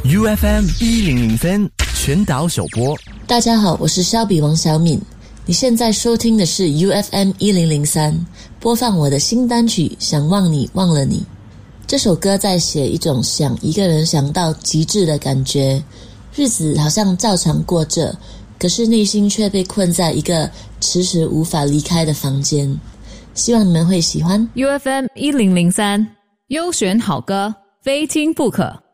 UFM 1003全岛首播。 大家好，我是肖比王小敏。你现在收听的是 UFM 1003，播放我的新单曲《想忘你忘了你》。这首歌在写一种想一个人想到极致的感觉，日子好像照常过着，可是内心却被困在一个迟迟无法离开的房间。希望你们会喜欢。 UFM 1003优选好歌，非听不可。